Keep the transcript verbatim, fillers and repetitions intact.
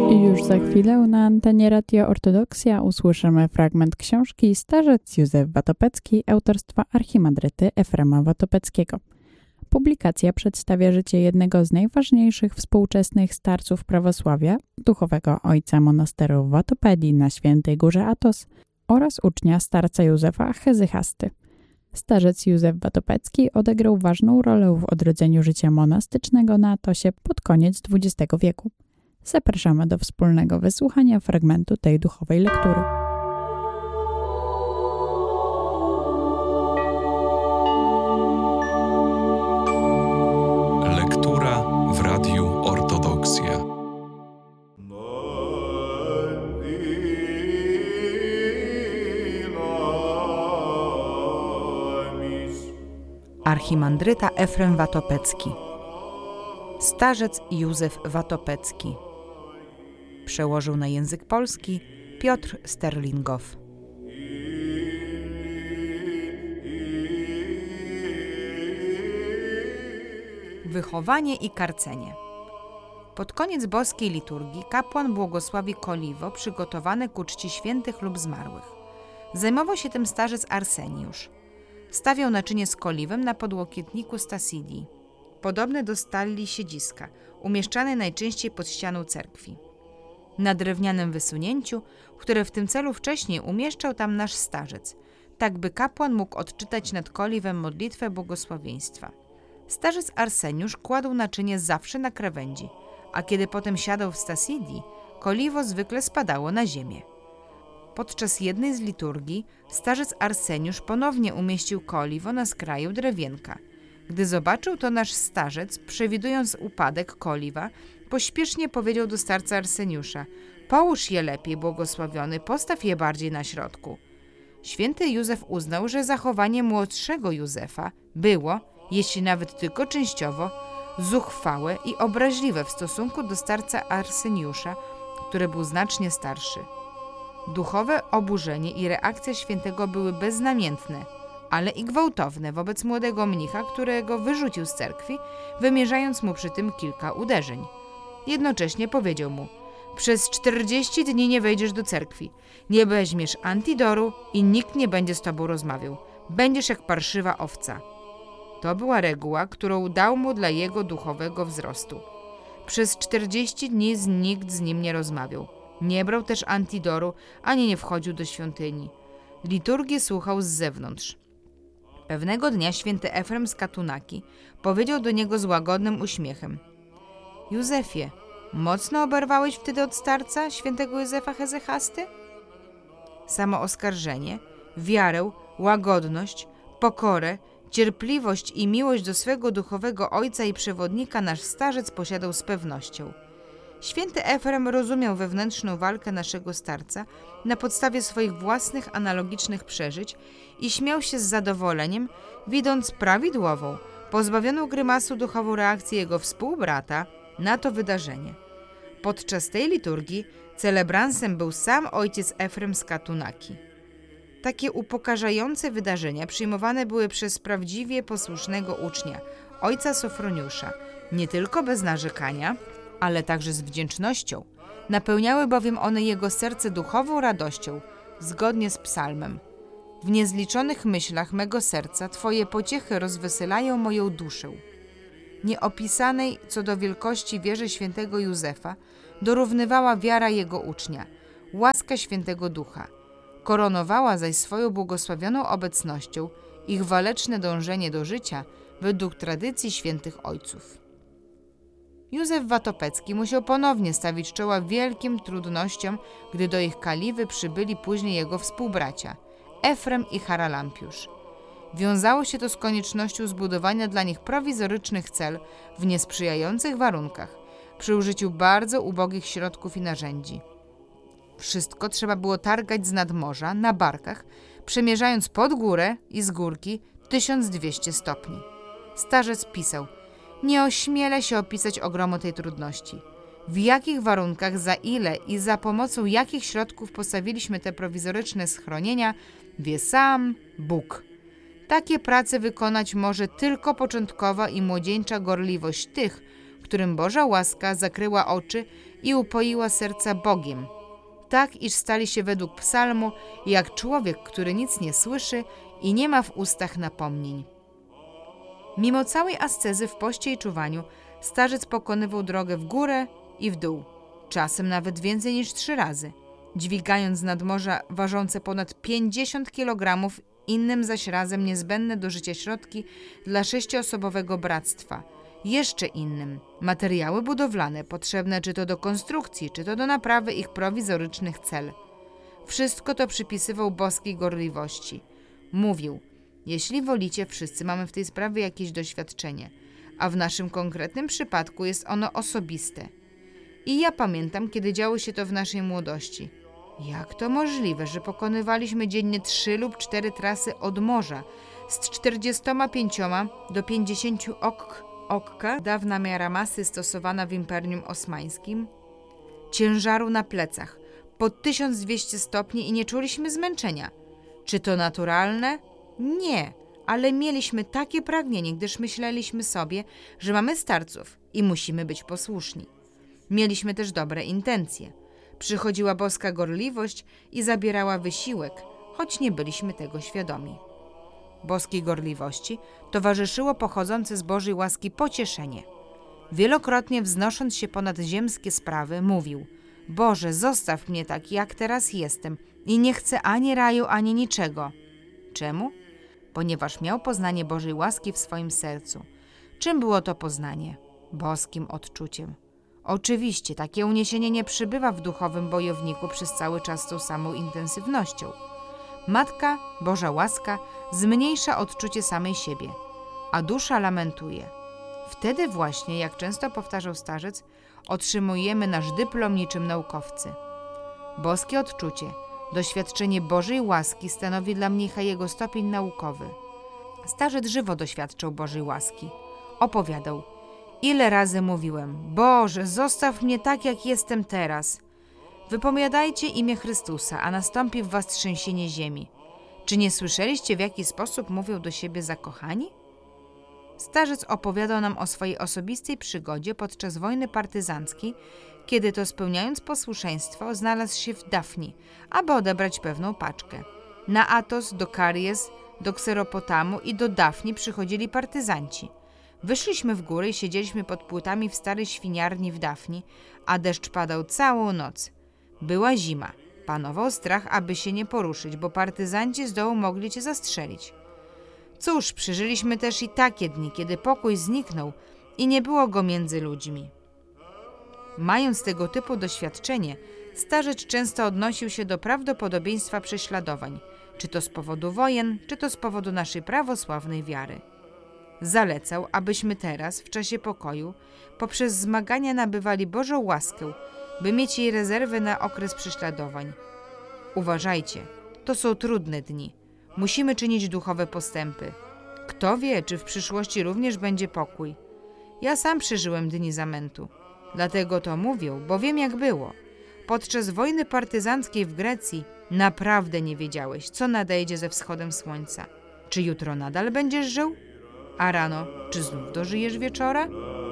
I już za chwilę na antenie Radio Ortodoksja usłyszymy fragment książki Starzec Józef Watopecki autorstwa archimandryty Efrema Watopeckiego. Publikacja przedstawia życie jednego z najważniejszych współczesnych starców prawosławia, duchowego ojca monasteru w Watopedii na Świętej Górze Athos oraz ucznia starca Józefa Hezychasty. Starzec Józef Watopecki odegrał ważną rolę w odrodzeniu życia monastycznego na Athosie pod koniec dwudziestego wieku. Zapraszamy do wspólnego wysłuchania fragmentu tej duchowej lektury. Lektura w Radiu Ortodoksja. Archimandryta Efrem Watopecki. Starzec Józef Watopecki. Przełożył na język polski Piotr Sterlingow. Wychowanie i karcenie. Pod koniec boskiej liturgii kapłan błogosławi koliwo przygotowane ku czci świętych lub zmarłych. Zajmował się tym starzec Arseniusz. Stawiał naczynie z koliwem na podłokietniku stasidii, podobne do stalli siedziska, umieszczane najczęściej pod ścianą cerkwi. Na drewnianym wysunięciu, które w tym celu wcześniej umieszczał tam nasz starzec, tak by kapłan mógł odczytać nad koliwem modlitwę błogosławieństwa. Starzec Arseniusz kładł naczynie zawsze na krawędzi, a kiedy potem siadał w stasidii, koliwo zwykle spadało na ziemię. Podczas jednej z liturgii starzec Arseniusz ponownie umieścił koliwo na skraju drewienka. Gdy zobaczył to nasz starzec, przewidując upadek koliwa, pośpiesznie powiedział do starca Arseniusza: połóż je lepiej, błogosławiony, postaw je bardziej na środku. Święty Józef uznał, że zachowanie młodszego Józefa było, jeśli nawet tylko częściowo, zuchwałe i obraźliwe w stosunku do starca Arseniusza, który był znacznie starszy. Duchowe oburzenie i reakcja świętego były beznamiętne, ale i gwałtowne wobec młodego mnicha, którego wyrzucił z cerkwi, wymierzając mu przy tym kilka uderzeń. Jednocześnie powiedział mu: przez czterdzieści dni nie wejdziesz do cerkwi, nie weźmiesz antidoru i nikt nie będzie z tobą rozmawiał. Będziesz jak parszywa owca. To była reguła, którą dał mu dla jego duchowego wzrostu. Przez czterdzieści dni nikt z nim nie rozmawiał. Nie brał też antidoru, ani nie wchodził do świątyni. Liturgię słuchał z zewnątrz. Pewnego dnia święty Efrem z Katunaki powiedział do niego z łagodnym uśmiechem: Józefie, mocno oberwałeś wtedy od starca, świętego Józefa Hezychasty? Samo oskarżenie, wiarę, łagodność, pokorę, cierpliwość i miłość do swego duchowego ojca i przewodnika nasz starzec posiadał z pewnością. Święty Efrem rozumiał wewnętrzną walkę naszego starca na podstawie swoich własnych analogicznych przeżyć i śmiał się z zadowoleniem, widząc prawidłową, pozbawioną grymasu duchową reakcję jego współbrata na to wydarzenie. Podczas tej liturgii celebransem był sam ojciec Efrem z Katunaki. Takie upokarzające wydarzenia przyjmowane były przez prawdziwie posłusznego ucznia, ojca Sofroniusza, nie tylko bez narzekania, ale także z wdzięcznością. Napełniały bowiem one jego serce duchową radością, zgodnie z psalmem. W niezliczonych myślach mego serca Twoje pociechy rozweselają moją duszę. Nieopisanej co do wielkości wierze świętego Józefa dorównywała wiara jego ucznia, łaska świętego ducha. Koronowała zaś swoją błogosławioną obecnością ich waleczne dążenie do życia według tradycji świętych ojców. Józef Watopecki musiał ponownie stawić czoła wielkim trudnościom, gdy do ich kaliwy przybyli później jego współbracia, Efrem i Haralampiusz. Wiązało się to z koniecznością zbudowania dla nich prowizorycznych cel w niesprzyjających warunkach, przy użyciu bardzo ubogich środków i narzędzi. Wszystko trzeba było targać z nadmorza, na barkach, przemierzając pod górę i z górki tysiąc dwieście stopni. Starzec pisał: nie ośmielę się opisać ogromu tej trudności. W jakich warunkach, za ile i za pomocą jakich środków postawiliśmy te prowizoryczne schronienia, wie sam Bóg. Takie prace wykonać może tylko początkowa i młodzieńcza gorliwość tych, którym Boża łaska zakryła oczy i upoiła serca Bogiem, tak iż stali się według psalmu jak człowiek, który nic nie słyszy i nie ma w ustach napomnień. Mimo całej ascezy w poście i czuwaniu, starzec pokonywał drogę w górę i w dół, czasem nawet więcej niż trzy razy, dźwigając z nadmorza ważące ponad pięćdziesiąt kilogramów, innym zaś razem niezbędne do życia środki dla sześcioosobowego bractwa, jeszcze innym materiały budowlane potrzebne czy to do konstrukcji, czy to do naprawy ich prowizorycznych cel. Wszystko to przypisywał boskiej gorliwości. Mówił: jeśli wolicie, wszyscy mamy w tej sprawie jakieś doświadczenie, a w naszym konkretnym przypadku jest ono osobiste. I ja pamiętam, kiedy działo się to w naszej młodości. Jak to możliwe, że pokonywaliśmy dziennie trzy lub cztery trasy od morza z czterdziestoma pięcioma do pięćdziesięciu ok, okka, dawna miara masy stosowana w Imperium Osmańskim, ciężaru na plecach, pod tysiąc dwieście stopni i nie czuliśmy zmęczenia. Czy to naturalne? Nie, ale mieliśmy takie pragnienie, gdyż myśleliśmy sobie, że mamy starców i musimy być posłuszni. Mieliśmy też dobre intencje. Przychodziła boska gorliwość i zabierała wysiłek, choć nie byliśmy tego świadomi. Boskiej gorliwości towarzyszyło pochodzące z Bożej łaski pocieszenie. Wielokrotnie wznosząc się ponad ziemskie sprawy, mówił: Boże, zostaw mnie tak, jak teraz jestem i nie chcę ani raju, ani niczego. Czemu? Ponieważ miał poznanie Bożej łaski w swoim sercu. Czym było to poznanie? Boskim odczuciem. Oczywiście takie uniesienie nie przybywa w duchowym bojowniku przez cały czas z tą samą intensywnością. Matka, Boża łaska, zmniejsza odczucie samej siebie, a dusza lamentuje. Wtedy właśnie, jak często powtarzał starzec, otrzymujemy nasz dyplom niczym naukowcy. Boskie odczucie, doświadczenie Bożej łaski stanowi dla mnicha jego stopień naukowy. Starzec żywo doświadczał Bożej łaski. Opowiadał: ile razy mówiłem: Boże, zostaw mnie tak, jak jestem teraz. Wypowiadajcie imię Chrystusa, a nastąpi w was trzęsienie ziemi. Czy nie słyszeliście, w jaki sposób mówią do siebie zakochani? Starzec opowiadał nam o swojej osobistej przygodzie podczas wojny partyzanckiej, kiedy to, spełniając posłuszeństwo, znalazł się w Dafni, aby odebrać pewną paczkę. Na Atos, do Karies, do Kseropotamu i do Dafni przychodzili partyzanci. Wyszliśmy w górę i siedzieliśmy pod płotami w starej świniarni w Dafni, a deszcz padał całą noc. Była zima. Panował strach, aby się nie poruszyć, bo partyzanci z dołu mogli cię zastrzelić. Cóż, przeżyliśmy też i takie dni, kiedy pokój zniknął i nie było go między ludźmi. Mając tego typu doświadczenie, starzec często odnosił się do prawdopodobieństwa prześladowań, czy to z powodu wojen, czy to z powodu naszej prawosławnej wiary. Zalecał, abyśmy teraz, w czasie pokoju, poprzez zmagania nabywali Bożą łaskę, by mieć jej rezerwę na okres prześladowań. Uważajcie, to są trudne dni. Musimy czynić duchowe postępy. Kto wie, czy w przyszłości również będzie pokój. Ja sam przeżyłem dni zamętu. Dlatego to mówię, bo wiem, jak było. Podczas wojny partyzanckiej w Grecji naprawdę nie wiedziałeś, co nadejdzie ze wschodem słońca. Czy jutro nadal będziesz żył? A rano, czy znów dożyjesz wieczora?